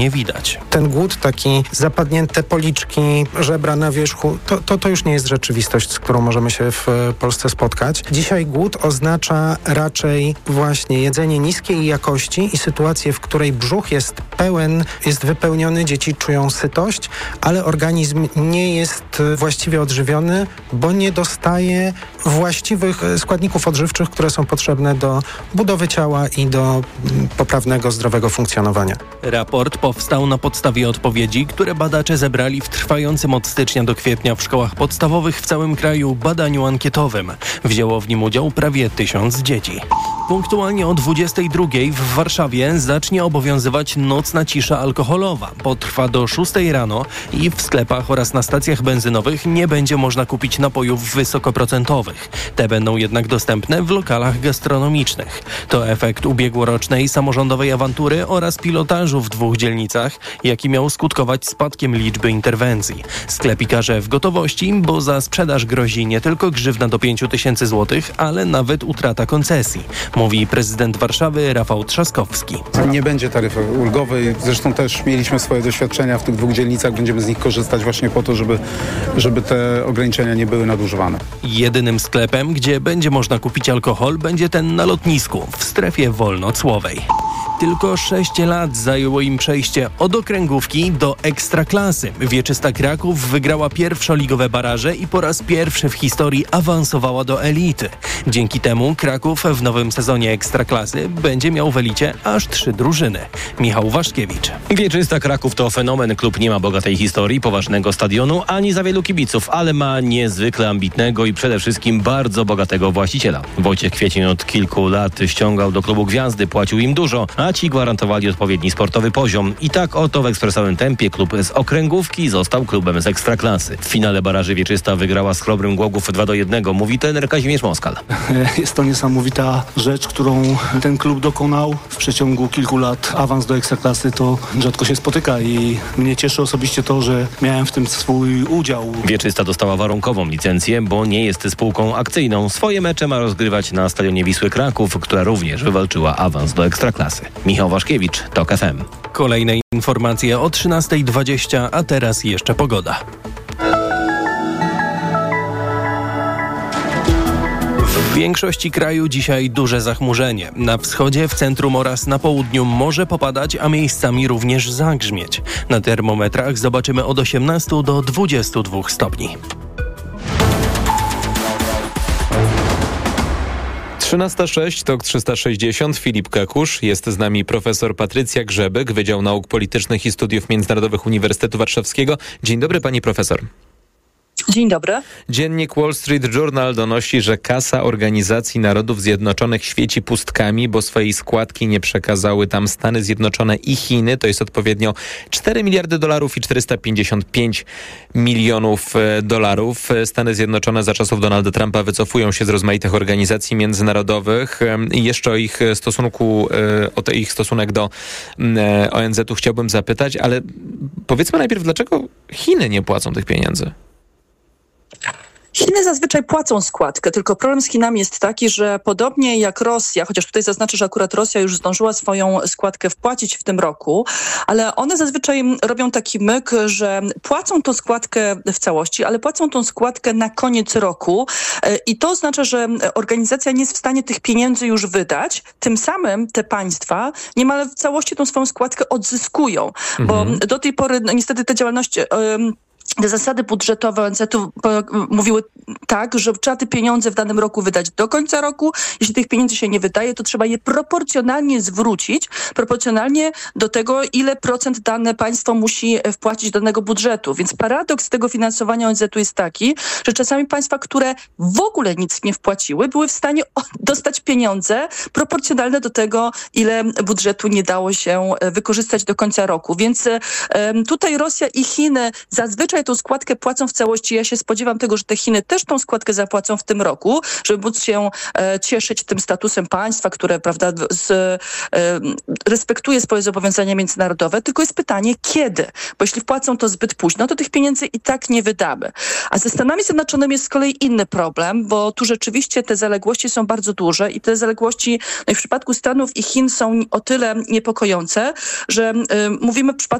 nie widać. Ten głód, taki zapadnięte policzki, żebra na wierzchu, to już nie jest rzeczywistość, z którą możemy się w Polsce spotkać. Dzisiaj głód oznacza raczej właśnie jedzenie niskiej jakości i sytuację, w której brzuch jest pełen, jest wypełniony, dzieci czują sytość, ale organizm nie jest właściwie odżywiony, bo nie dostaje właściwych składników odżywczych, które są potrzebne do budowy ciała i do poprawnego, zdrowego funkcjonowania. Raport powstał na podstawie odpowiedzi, które badacze zebrali w trwającym od stycznia do kwietnia w szkołach podstawowych w całym kraju badaniu ankietowym. Wzięło w nim udział prawie 1000 dzieci. Punktualnie o 22:00 w Warszawie zacznie obowiązywać nocna cisza alkoholowa. Potrwa do 6:00 rano i w sklepach oraz na stacjach benzynowych nie będzie można kupić napojów wysokoprocentowych. Te będą jednak dostępne w lokalach gastronomicznych. To efekt ubiegłorocznej samorządowej awantury oraz pilotażu w 2 dzielnicach, jaki miał skutkować spadkiem liczby interwencji. Sklepikarze w gotowości, bo za sprzedaż grozi nie tylko grzywna do 5000 zł, ale nawet utrata koncesji, mówi prezydent Warszawy Rafał Trzaskowski. Nie będzie taryfy ulgowej, zresztą też mieliśmy swoje doświadczenia w tych 2 dzielnicach, będziemy z nich korzystać właśnie po to, żeby te ograniczenia nie były nadużywane. Jedynym sklepem, gdzie będzie można kupić alkohol, będzie ten na lotnisku, w strefie wolnocłowej. Tylko 6 lat zajęło im przejście od okręgówki do ekstraklasy. Wieczysta Kraków wygrała pierwszoligowe baraże i po raz pierwszy w historii awansowała do elity. Dzięki temu Kraków w nowym sezonie ekstraklasy będzie miał w elicie aż 3 drużyny. Michał Waszkiewicz. Wieczysta Kraków to fenomen. Klub nie ma bogatej historii, poważnego stadionu, ani za wielu kibiców, ale ma niezwykle ambitnego i przede wszystkim bardzo bogatego właściciela. Wojciech Kwiecień od kilku lat ściągał do klubu gwiazdy, płacił im dużo, a ci gwarantowali odpowiedni sportowy poziom. I tak oto w ekspresowym tempie klub z okręgówki został klubem z ekstraklasy. W finale baraży Wieczysta wygrała z Chrobrym Głogów 2-1, mówi trener Kazimierz Moskal. Jest to niesamowita rzecz, którą ten klub dokonał w przeciągu kilku lat. Awans do ekstraklasy to rzadko się spotyka i mnie cieszy osobiście to, że miałem w tym swój udział. Wieczysta dostała warunkową licencję, bo nie jest spółką akcyjną. Swoje mecze ma rozgrywać na stadionie Wisły Kraków, która również wywalczyła awans do ekstraklasy. Michał Waszkiewicz, TOK FM. Kolejne informacje o 13:20, a teraz jeszcze pogoda. W większości kraju dzisiaj duże zachmurzenie. Na wschodzie, w centrum oraz na południu może popadać, a miejscami również zagrzmieć. Na termometrach zobaczymy od 18 do 22 stopni. 13:06, TOK 360, Filip Kakusz. Jest z nami profesor Patrycja Grzebek, Wydział Nauk Politycznych i Studiów Międzynarodowych Uniwersytetu Warszawskiego. Dzień dobry, pani profesor. Dzień dobry. Dziennik Wall Street Journal donosi, że kasa Organizacji Narodów Zjednoczonych świeci pustkami, bo swojej składki nie przekazały tam Stany Zjednoczone i Chiny. To jest odpowiednio $4 miliardy i 455 milionów dolarów. Stany Zjednoczone za czasów Donalda Trumpa wycofują się z rozmaitych organizacji międzynarodowych. I jeszcze o ich stosunek do ONZ-u chciałbym zapytać, ale powiedzmy najpierw, dlaczego Chiny nie płacą tych pieniędzy? Chiny zazwyczaj płacą składkę, tylko problem z Chinami jest taki, że podobnie jak Rosja, chociaż tutaj zaznaczę, że akurat Rosja już zdążyła swoją składkę wpłacić w tym roku, ale one zazwyczaj robią taki myk, że płacą tą składkę w całości, ale płacą tą składkę na koniec roku i to oznacza, że organizacja nie jest w stanie tych pieniędzy już wydać. Tym samym te państwa niemal w całości tą swoją składkę odzyskują, bo do tej pory niestety te działalności... Te zasady budżetowe ONZ-u mówiły tak, że trzeba te pieniądze w danym roku wydać do końca roku. Jeśli tych pieniędzy się nie wydaje, to trzeba je proporcjonalnie zwrócić, proporcjonalnie do tego, ile procent dane państwo musi wpłacić do danego budżetu. Więc paradoks tego finansowania ONZ-u jest taki, że czasami państwa, które w ogóle nic nie wpłaciły, były w stanie dostać pieniądze proporcjonalne do tego, ile budżetu nie dało się wykorzystać do końca roku. Więc tutaj Rosja i Chiny zazwyczaj tutaj tą składkę płacą w całości. Ja się spodziewam tego, że te Chiny też tą składkę zapłacą w tym roku, żeby móc się cieszyć tym statusem państwa, które, prawda, respektuje swoje zobowiązania międzynarodowe. Tylko jest pytanie, kiedy? Bo jeśli wpłacą to zbyt późno, to tych pieniędzy i tak nie wydamy. A ze Stanami Zjednoczonymi jest z kolei inny problem, bo tu rzeczywiście te zaległości są bardzo duże i te zaległości w przypadku Stanów i Chin są o tyle niepokojące, że mówimy w przypadku